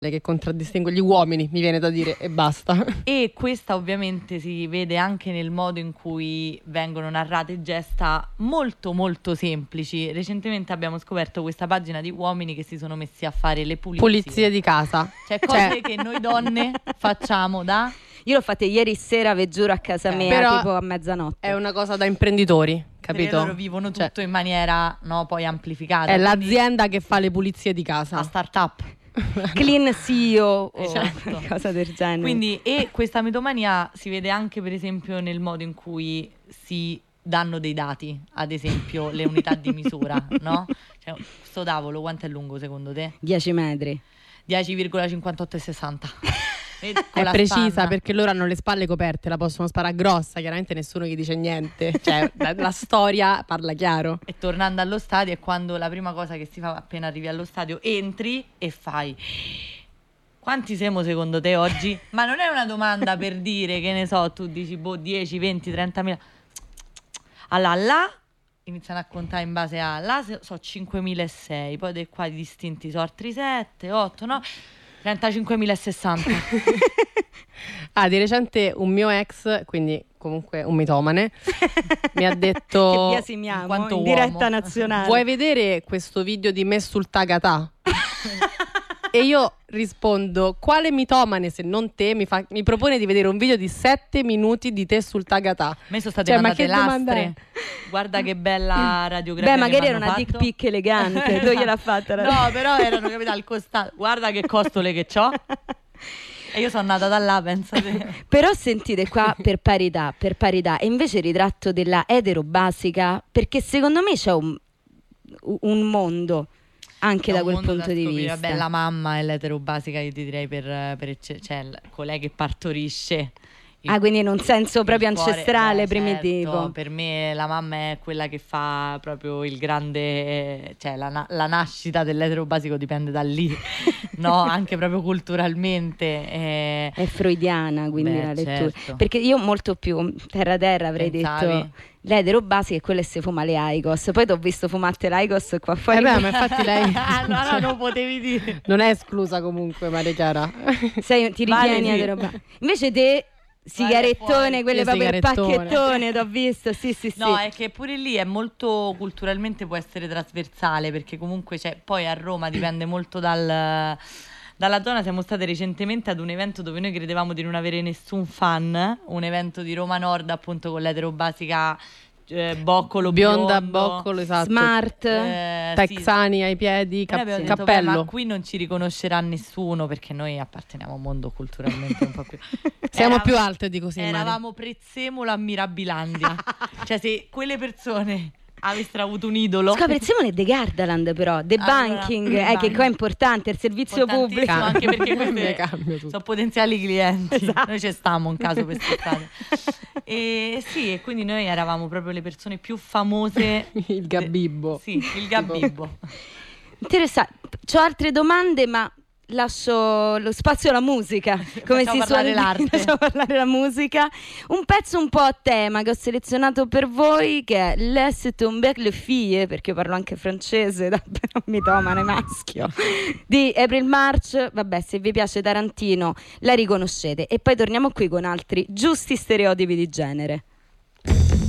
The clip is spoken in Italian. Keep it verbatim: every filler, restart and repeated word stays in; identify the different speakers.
Speaker 1: che contraddistingue gli uomini, mi viene da dire, e basta.
Speaker 2: E questa ovviamente si vede anche nel modo in cui vengono narrate gesta molto molto semplici. Recentemente abbiamo scoperto questa pagina di uomini che si sono messi a fare le pulizie.
Speaker 1: Pulizie di casa.
Speaker 2: Cioè cose
Speaker 1: Cioè-
Speaker 2: che noi donne facciamo da...
Speaker 3: Io l'ho fatta ieri sera, ve giuro, a casa
Speaker 2: Ok.
Speaker 3: mia,
Speaker 1: Però
Speaker 3: tipo a mezzanotte.
Speaker 1: È una cosa da imprenditori,
Speaker 2: Perché
Speaker 1: capito?
Speaker 2: loro vivono tutto
Speaker 1: Cioè,
Speaker 2: in maniera, no, poi amplificata.
Speaker 1: è
Speaker 2: Quindi
Speaker 1: l'azienda che fa le pulizie di
Speaker 2: la
Speaker 1: casa.
Speaker 2: startup.
Speaker 3: Clean C E O o
Speaker 2: Esatto.
Speaker 3: cosa del genere.
Speaker 2: Quindi, e questa mitomania si vede anche per esempio nel modo in cui si danno dei dati, ad esempio le unità di misura, no? Cioè, sto tavolo quanto è lungo secondo te?
Speaker 3: dieci metri.
Speaker 2: dieci virgola cinquantotto e sessanta. E con
Speaker 1: È
Speaker 2: la
Speaker 1: precisa
Speaker 2: spanna.
Speaker 1: perché loro hanno le spalle coperte, la possono sparare grossa, chiaramente nessuno gli dice niente. Cioè, la, la storia parla chiaro.
Speaker 2: E tornando allo stadio è quando la prima cosa che si fa appena arrivi allo stadio, entri e fai: quanti siamo secondo te oggi? Ma non è una domanda per dire, che ne so, tu dici boh dieci, venti, trentamila. Allora là iniziano a contare in base a là se- so cinquemilasei, poi dei qua distinti sono altri sette, otto, no? trentacinquemilasessanta.
Speaker 1: Ah, di recente un mio ex, quindi comunque un mitomane, mi ha detto:
Speaker 3: Che biasimiamo
Speaker 2: in quanto
Speaker 3: in diretta
Speaker 2: uomo.
Speaker 3: nazionale.
Speaker 1: vuoi vedere questo video di me sul Tagatà? E io rispondo: quale mitomane se non te mi, fa- mi propone di vedere un video di sette minuti di te sul Tagatà?
Speaker 2: A me sono state
Speaker 1: Cioè, ma
Speaker 2: mandate
Speaker 1: che domanda
Speaker 2: lastre. Guarda che bella radiografia.
Speaker 3: Beh, magari
Speaker 2: che
Speaker 3: era
Speaker 2: m'hanno
Speaker 3: una dick
Speaker 2: fatto.
Speaker 3: pic elegante. Tu gliel'ha fatta la-
Speaker 2: No, però erano capite al costato. Guarda che costole che c'ho. E io sono nata da là, pensate.
Speaker 3: Però sentite qua, per parità, per parità, e invece il ritratto della etero basica, perché secondo me c'è un, un mondo anche
Speaker 2: È
Speaker 3: da
Speaker 2: un
Speaker 3: quel
Speaker 2: mondo
Speaker 3: punto
Speaker 2: da
Speaker 3: di
Speaker 2: scoprire.
Speaker 3: vista.
Speaker 2: Vabbè, la mamma è l'etero basica, io ti direi per, per ecce- cioè il- colei che partorisce. Il-
Speaker 3: Ah, quindi in un senso
Speaker 2: il
Speaker 3: proprio
Speaker 2: cuore-
Speaker 3: ancestrale,
Speaker 2: beh,
Speaker 3: primitivo.
Speaker 2: certo, per me la mamma è quella che fa proprio il grande, cioè la, na- la nascita dell'etero basico dipende da lì, no? Anche proprio culturalmente. eh.
Speaker 3: È freudiana, quindi
Speaker 2: Beh,
Speaker 3: la lettura.
Speaker 2: certo.
Speaker 3: Perché io molto più terra terra avrei
Speaker 2: Pensavi?
Speaker 3: detto l'etero basica è quella che si fuma le Aigos. Poi ti ho visto fumate l'Aigos qua fuori.
Speaker 1: Eh beh, ma infatti lei
Speaker 2: Ah, no, no, non potevi dire.
Speaker 1: non è esclusa comunque, Maria Chiara.
Speaker 3: Sei, ti
Speaker 2: Vale,
Speaker 3: ritieni
Speaker 2: sì.
Speaker 3: etero basica. Invece te sigarettone,
Speaker 2: fuori.
Speaker 3: quelle
Speaker 1: Io
Speaker 3: proprio il
Speaker 1: sigarettone.
Speaker 3: pacchettone, t'ho visto. Sì, sì, sì.
Speaker 2: No, è che pure lì è molto culturalmente può essere trasversale, perché comunque c'è, poi a Roma dipende molto dal, dalla zona. Siamo state recentemente ad un evento dove noi credevamo di non avere nessun fan, un evento di Roma Nord appunto con l'etero basica, eh, boccolo
Speaker 1: Bionda,
Speaker 2: biondo,
Speaker 1: boccolo, esatto.
Speaker 3: Smart.
Speaker 2: eh, sì.
Speaker 1: Texani ai piedi,
Speaker 2: Noi
Speaker 1: cap-
Speaker 2: abbiamo detto, "Beh,
Speaker 1: cappello.
Speaker 2: ma qui non ci riconoscerà nessuno perché noi apparteniamo a un mondo culturalmente un po' più...
Speaker 1: Siamo
Speaker 2: Eravamo-
Speaker 1: più alte di così, Maria.
Speaker 2: Eravamo Prezzemolo a Mirabilandia. Cioè se quelle persone avessero avuto un idolo...
Speaker 3: Scusa, Prezzemolo è The Gardaland però, The
Speaker 2: Allora,
Speaker 3: Banking,
Speaker 2: The
Speaker 3: eh, che
Speaker 2: Banking.
Speaker 3: qua è importante, il servizio
Speaker 2: Importantissimo,
Speaker 3: pubblico.
Speaker 2: anche perché
Speaker 1: Ne
Speaker 2: queste
Speaker 1: cambia tutto.
Speaker 2: sono potenziali clienti.
Speaker 3: Esatto.
Speaker 2: Noi ci stiamo in caso per strade. E sì, e quindi noi eravamo proprio le persone più famose.
Speaker 1: Il Gabibbo.
Speaker 2: Sì, il Gabibbo.
Speaker 3: Interessante. C'ho altre domande, ma lascio lo spazio alla musica. Come
Speaker 2: Facciamo
Speaker 3: si
Speaker 2: parlare
Speaker 3: suol dire,
Speaker 2: l'arte.
Speaker 3: Facciamo parlare la musica. Un pezzo un po' a tema che ho selezionato per voi, che è Laisse tomber le fille, perché io parlo anche francese, da però mitomane maschio, di April March. Vabbè, se vi piace Tarantino la riconoscete. E poi torniamo qui con altri giusti stereotipi di genere.